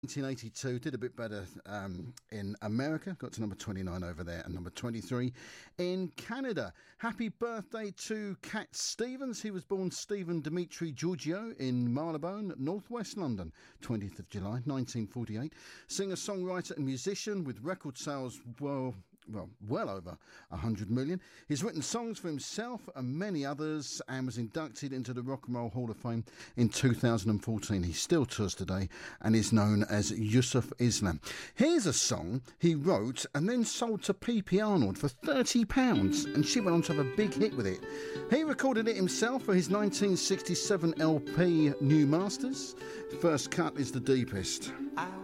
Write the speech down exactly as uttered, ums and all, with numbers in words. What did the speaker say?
nineteen eighty-two, did a bit better um, in America, got to number twenty-nine over there and number twenty-three in Canada. Happy birthday to Cat Stevens. He was born Stephen Dimitri Giorgio in Marylebone, northwest London, twentieth of July nineteen forty-eight. Singer, songwriter and musician with record sales well well, well over one hundred million. He's written songs for himself and many others and was inducted into the Rock and Roll Hall of Fame in two thousand fourteen. He still tours today and is known as Yusuf Islam. Here's a song he wrote and then sold to P P Arnold for thirty pounds, and she went on to have a big hit with it. He recorded it himself for his nineteen sixty-seven L P New Masters. First cut is The Deepest.